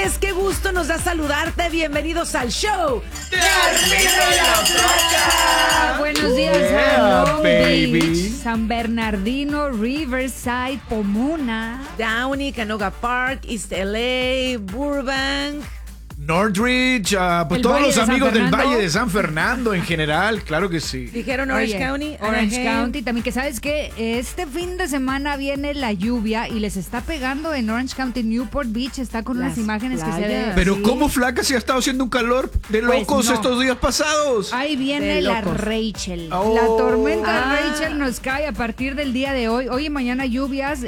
Reyes, qué gusto nos da saludarte. Bienvenidos al show de Armida y la Flaca. Buenos días, Long Beach, San Bernardino, Riverside, Pomona, Downey, Canoga Park, East LA, Burbank, Northridge, pues todos los amigos del Valle de San Fernando en general, claro que sí. Dijeron Orange County. Orange County, también que sabes que este fin de semana viene la lluvia y les está pegando en Orange County. Newport Beach está con unas imágenes que se ven. Pero ¿cómo, Flaca, si ha estado haciendo un calor de locos estos días pasados? Ahí viene la Rachel. La tormenta Rachel nos cae a partir del día de hoy. Hoy y mañana lluvias,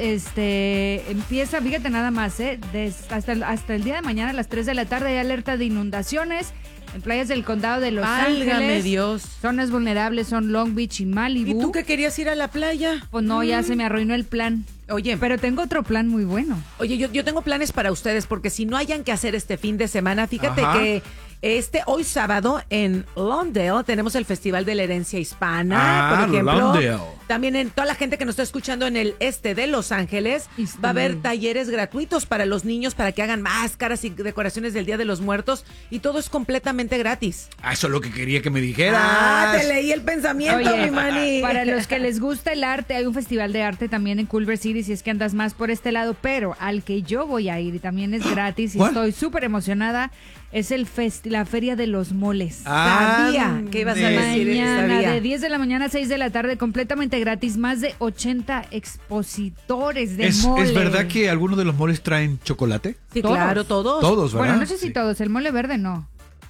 empieza, fíjate nada más, hasta el día de mañana a las 3 de la tarde hay alerta de inundaciones en playas del condado de Los Ángeles. Dios. Zonas vulnerables son Long Beach y Malibu. ¿Y tú que querías ir a la playa? Pues no, ya se me arruinó el plan. Oye, pero tengo otro plan muy bueno. Oye, yo tengo planes para ustedes, porque si no hayan que hacer este fin de semana, fíjate que hoy sábado en Lawndale tenemos el Festival de la Herencia Hispana, por ejemplo. Lawndale. También en toda la gente que nos está escuchando en el este de Los Ángeles, va a haber talleres gratuitos para los niños para que hagan máscaras y decoraciones del Día de los Muertos, y todo es completamente gratis. Eso es lo que quería que me dijeras. Te leí el pensamiento, mi mani. Para los que les gusta el arte, hay un festival de arte también en Culver City, si es que andas más por este lado, pero al que yo voy a ir y también es gratis y estoy súper emocionada, es la Feria de los Moles. Sabía que ibas a decir. Mañana, de 10 de la mañana a 6 de la tarde, completamente gratis, más de 80 expositores de moles. ¿Es verdad que algunos de los moles traen chocolate? Sí, claro, todos. Todos, ¿verdad? Bueno, no sé si todos, el mole verde no.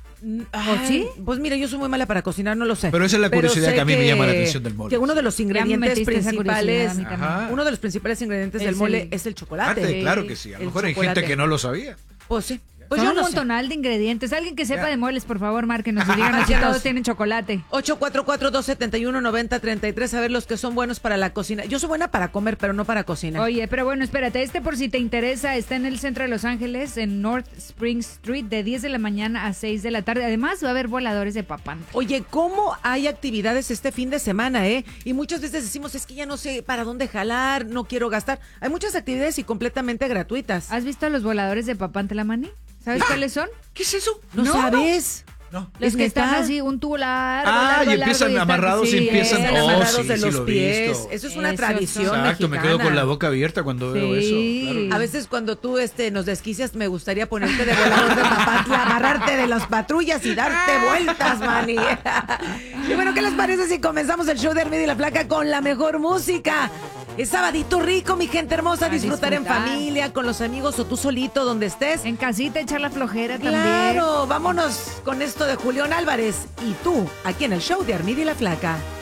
¿O sí? Pues mira, yo soy muy mala para cocinar, no lo sé. Pero esa es la curiosidad que a mí me llama la atención del mole. Que uno de los ingredientes principales, uno de los principales ingredientes del mole es el chocolate. Claro que sí, a lo mejor hay gente que no lo sabía. Pues sí. Pues son un montonal de ingredientes. Alguien que sepa de moles, por favor, márquenos y díganos si todos tienen chocolate. 844-271-9033, a ver los que son buenos para la cocina. Yo soy buena para comer, pero no para cocinar. Oye, pero bueno, espérate, por si te interesa, está en el centro de Los Ángeles, en North Spring Street, de 10 de la mañana a 6 de la tarde. Además, va a haber voladores de papantla. Oye, ¿cómo hay actividades este fin de semana, Y muchas veces decimos, es que ya no sé para dónde jalar, no quiero gastar. Hay muchas actividades y completamente gratuitas. ¿Has visto a los voladores de papantla, Mani? ¿Sabes cuáles son? ¿Qué es eso? ¿No sabes? No. Los que están así, un tubo largo, y empiezan amarrados y empiezan amarrados de los lo he pies. visto. Eso es una tradición Exacto, mexicana. me quedo con la boca abierta cuando veo eso. Claro. A veces cuando tú nos desquicias, me gustaría ponerte de volador de papantla, agarrarte de las patrullas y darte vueltas, mani. Y bueno, ¿qué les parece si comenzamos el show de Armida y la Flaca con la mejor música? Es sabadito rico, mi gente hermosa, disfrutar en familia, con los amigos o tú solito, donde estés. En casita, echar la flojera también. Claro, vámonos con esto de Julián Álvarez y tú, aquí en el show de Armida y la Flaca.